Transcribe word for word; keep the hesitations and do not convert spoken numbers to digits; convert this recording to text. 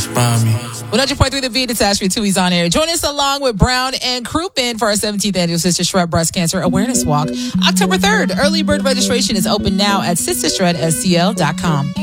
inspire me. one hundred point three The Beat, it's Ashby Tui's on air. Join us along with Brown and Crouppen for our seventeenth annual Sister Shred Breast Cancer Awareness Walk. October third. Early bird registration is open now at sister shred s t l dot com.